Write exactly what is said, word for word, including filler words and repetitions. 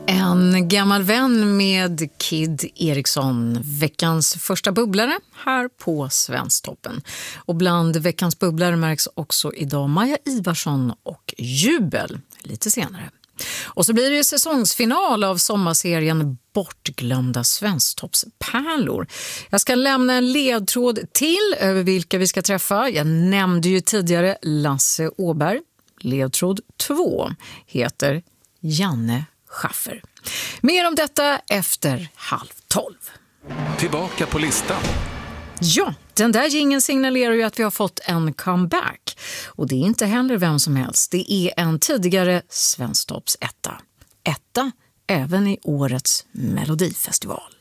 En gammal vän med Kid Eriksson, veckans första bubblare här på Svensktoppen. Och bland veckans bubblare märks också idag Maja Ivarsson och Jubel lite senare. Och så blir det ju säsongsfinal av sommarserien Bortglömda Svensktoppspärlor. Jag ska lämna en ledtråd till över vilka vi ska träffa. Jag nämnde ju tidigare Lasse Åberg. Ledtråd två heter Janne Schaffer. Mer om detta efter halv tolv. Tillbaka på listan. Ja, den där jingeln signalerar ju att vi har fått en comeback. Och det är inte heller vem som helst. Det är en tidigare Svensktoppsetta. Etta även i årets Melodifestival.